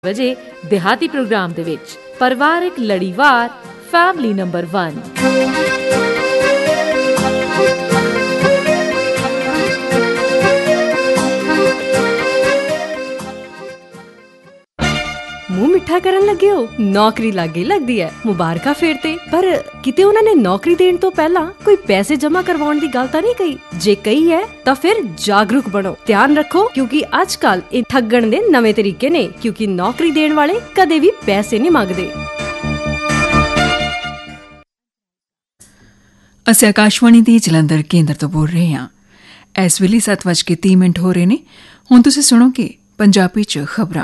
ਵਜੇ ਦਿਹਾਤੀ ਪ੍ਰੋਗਰਾਮ ਦੇ ਵਿੱਚ ਪਰਿਵਾਰਿਕ ਲੜੀਵਾਰ ਫੈਮਿਲੀ ਨੰਬਰ 1। ਮੂੰਹ ਮਿੱਠਾ ਕਰਨ ਲੱਗੇ ਹੋ, ਨੌਕਰੀ ਲੱਗੇ ਲੱਗਦੀ ਹੈ, ਮੁਬਾਰਕਾਂ ਫੇਰ ਤੇ। ਪਰ ਕਿਤੇ ਉਹਨਾਂ ਨੇ ਨੌਕਰੀ ਦੇਣ ਤੋਂ ਪਹਿਲਾਂ ਕੋਈ ਪੈਸੇ ਜਮ੍ਹਾਂ ਕਰਵਾਉਣ ਦੀ ਗੱਲ ਤਾਂ ਨਹੀਂ ਕਹੀ? ਜੇ ਕਹੀ ਹੈ ਤਾਂ ਫਿਰ ਜਾਗਰੂਕ ਬਣੋ, ਧਿਆਨ ਰੱਖੋ, ਕਿਉਂਕਿ ਅੱਜ ਕੱਲ ਇਹ ਠੱਗਣ ਦੇ ਨਵੇਂ ਤਰੀਕੇ ਨੇ, ਕਿਉਂਕਿ ਨੌਕਰੀ ਦੇਣ ਵਾਲੇ ਕਦੇ ਵੀ ਪੈਸੇ ਨਹੀਂ ਮੰਗਦੇ। ਅਸੀਂ ਆਕਾਸ਼ਵਾਣੀ ਦੇ ਜਲੰਧਰ ਕੇਂਦਰ ਤੋਂ ਬੋਲ ਰਹੇ ਹਾਂ। ਇਸ ਵੇਲੇ 7:30 ਹੋ ਰਹੇ ਨੇ। ਹੁਣ ਤੁਸੀਂ ਸੁਣੋਗੇ ਪੰਜਾਬੀ 'ਚ ਖਬਰਾਂ।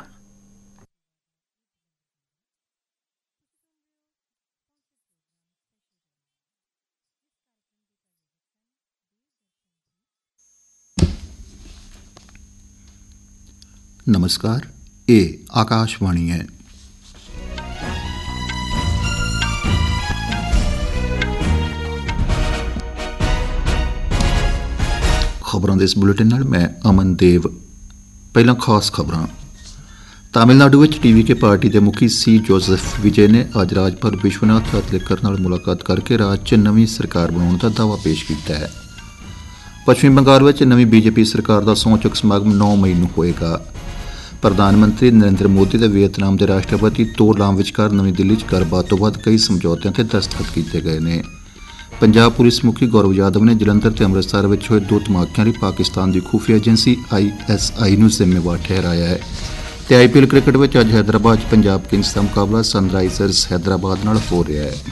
नमस्कार, ये आकाशवाणी है। खबरों के इस बुलेटिन नाल मैं अमन देव। पहला खास खबरां। तमिलनाडु में टीवी के पार्टी के मुखी सी जोसेफ विजय ने अज राज्यपाल विश्वनाथ हरलेकर नाल मुलाकात करके राज्य च नवीं सरकार बनाने का दावा पेश किया है। पश्चिमी बंगाल में नवीं बीजेपी सरकार का सहुं चुक समागम 9 मई नूं होएगा। प्रधानमंत्री नरेंद्र मोदी ते वियतनाम के राष्ट्रपति तो लाम विचकार नवी दिल्ली गलबात तो बाद कई समझौतों से दस्तखत किए गए हैं। पंजाब पुलिस मुखी गौरव यादव ने जलंधर ते अमृतसर में होए 2 धमाकों लई पाकिस्तान की खुफिया एजेंसी ISI नूं जिम्मेवार ठहराया है। ते IPL क्रिकेट में अज हैदराबाद च पंजाब किंग्स का मुकाबला सनराइजर्स हैदराबाद नाल हो रहा है।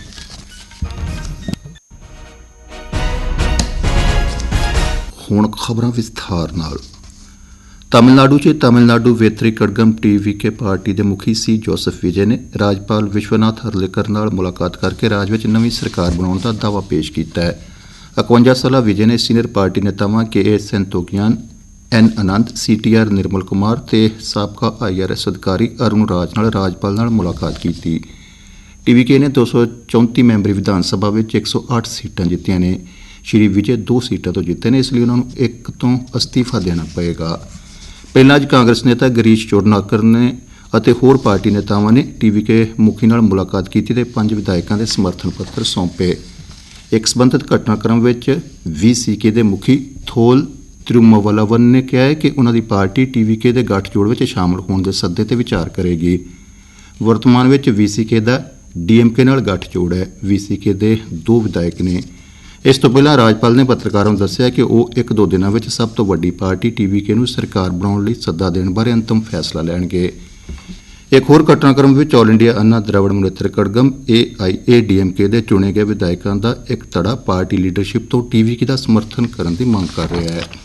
हुण खबरां विस्तार नाल। तमिलनाडु च तमिलनाडु वेतरी कड़गम टीवी के पार्टी के मुखी सी जोसेफ विजय ने राज्यपाल विश्वनाथ हरलेकर नाल मुलाकात करके राज्य में नवीं सरकार बनाने का दावा पेश किया है। 51 साला विजय ने सीनियर पार्टी नेतावां KA सेंतोगियान, N आनंद, CTR निर्मल कुमार ते साबका IRS अधिकारी अरुण राज नाल राज्यपाल नाल मुलाकात की। TVK ने 234 मैंबरी विधान सभा में 108 सीटां जित्तियां ने। श्री विजय 2 सीटां तो जिते ने, इसलिए उन्होंने एक तो अस्तीफा देना पएगा। पहला अज कांग्रेस नेता गिरीश चोड़नाकर ने अते होर पार्टी नेतावां ने TVK मुखी नाल मुलाकात की ते 5 विधायकों के समर्थन पत्र सौंपे। एक संबंधित घटनाक्रम में VCK के मुखी थोल तिरुमावलवन ने कहा है कि उन्होंने पार्टी TVK के गठजोड़ में शामिल होने के सद्दे ते विचार करेगी। वर्तमान में VCK का DMK नाल गठजोड़ है। VCK के 2 विधायक ने। इस तो पहला राज्यपाल ने पत्रकारों को दस्सिया कि वो 1-2 दिनों में सब तो वड्डी पार्टी TVK नूं सरकार बनाने लई सद्दा देने बारे अंतिम फैसला लैणगे। एक होर घटनाक्रम में ऑल इंडिया अन्ना द्रविड़ मुनेत्र कड़गम AIADMK के चुने गए विधायकों का एक धड़ा पार्टी लीडरशिप तो TVK का समर्थन करने की मांग कर रहा है।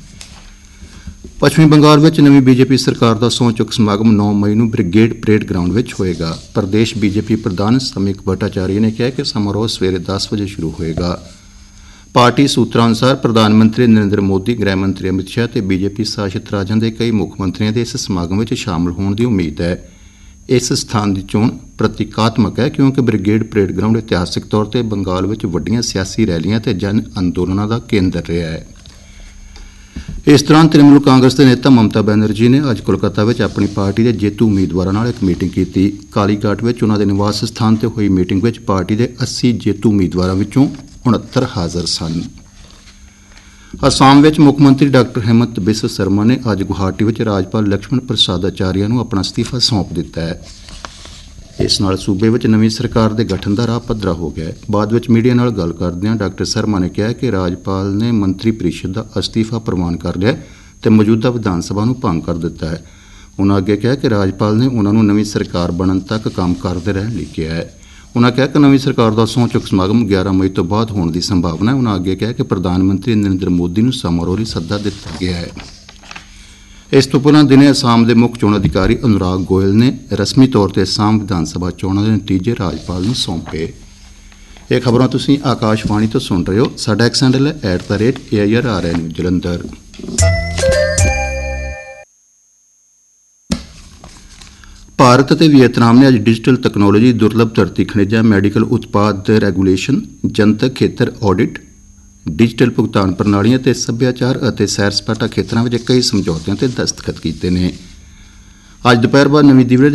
पश्चिमी बंगाल में नवीं BJP सरकार का सहुं चुक समागम 9 मई नूं ब्रिगेड परेड ग्राउंड में होएगा। प्रदेश BJP प्रधान समीक भट्टाचार्य ने कहा कि समारोह सवेरे 10 बजे शुरू होएगा। पार्टी सूत्रों अनुसार प्रधानमंत्री नरेंद्र मोदी, गृह मंत्री अमित शाह ते BJP शासित राज्यों के कई मुख मंत्रियों के इस समागम में शामिल होने की उम्मीद है। इस स्थान की चोण प्रतीकात्मक है क्योंकि ब्रिगेड परेड ग्राउंड इतिहासिक तौर पर बंगाल में वड्डियां सियासी रैलियां ते जन अंदोलनों का केंद्र रहा है। इस दौरान तृणमूल कांग्रेस के नेता ममता बनर्जी ने अज कोलकाता में अपनी पार्टी के जेतू उम्मीदवारों नाल एक मीटिंग की। कालीघाट में उन्होंने निवास स्थान पर हुई मीटिंग में पार्टी के 80 जेतू उम्मीदवारों विचों 69 हाज़र सन। असम में मुख्यमंत्री डॉक्टर हेमंत बिस्व शर्मा ने अज गुवाहाटी में राज्यपाल लक्ष्मण प्रसाद आचार्य को अपना अस्तीफा सौंप दिता है। इस नाल सूबे में नवीं सरकार के गठन का राह पद्धरा हो गया है। बाद में मीडिया नाल गल करदिआं डॉक्टर शर्मा ने कहा कि राज्यपाल ने मंत्री परिषद का अस्तीफा प्रवान कर लिया तो मौजूदा विधान सभा को भंग कर दिता है। उन्होंने अगे कहा कि राज्यपाल ने उन्होंने नवीं सरकार बनने तक काम करते रहने लई कहा है। उन्होंने कहा कि नवीं सरकार का सहुं चुक समागम 11 मई तो बाद होने की संभावना है। उन्होंने अगे कहा कि प्रधानमंत्री नरेंद्र मोदी को समारोह लई सद्दा दिता गया है। इस तो पहले दिने असम के मुख्य चोण अधिकारी अनुराग गोयल ने रस्मी तौर पर असम विधानसभा चोणों के नतीजे राज्यपाल को सौंपे। ये खबरों तुसीं आकाशवाणी तो सुन रहे हो। साडा एक्स हैंडल है @AIR जलंधर। भारत और वियतनाम ने अज डिजिटल तकनोलॉजी, दुर्लभ धरती खनिजा, मैडिकल उत्पाद रेगूलेशन, जनतक खेतर ऑडिट, डिजिटल भुगतान प्रणालियां ते सभ्याचार और सैर सपाटा खेत्रों में कई समझौतों से दस्तखत किए हैं। अज दोपहर बाद नवीं दिल्ली